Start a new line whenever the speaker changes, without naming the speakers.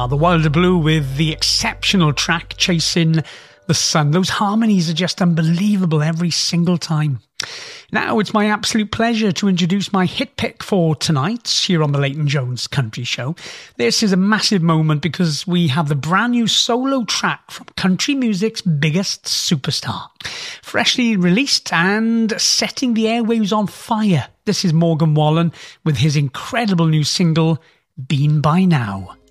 The Wilder Blue with the exceptional track Chasing the Sun. Those harmonies are just unbelievable every single time. Now it's my absolute pleasure to introduce my hit pick for tonight here on the Leighton Jones Country Show. This is a massive moment because we have the brand new solo track from country music's biggest superstar. Freshly released and setting the airwaves on fire. This is Morgan Wallen with his incredible new single, Been By Now.